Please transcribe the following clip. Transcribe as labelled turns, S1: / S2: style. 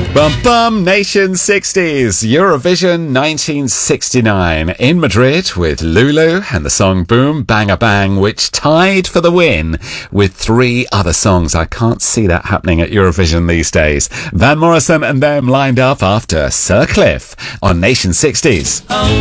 S1: Bum Bum Nation 60s, Eurovision 1969 in Madrid with Lulu and the song Boom Bang a Bang, which tied for the win with 3 other songs. I can't see that happening at Eurovision these days. Van Morrison and them lined up after Sir Cliff on Nation 60s.